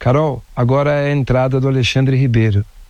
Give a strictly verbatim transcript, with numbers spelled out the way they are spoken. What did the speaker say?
Carol, agora é a entrada do Alexandre Ribeiro.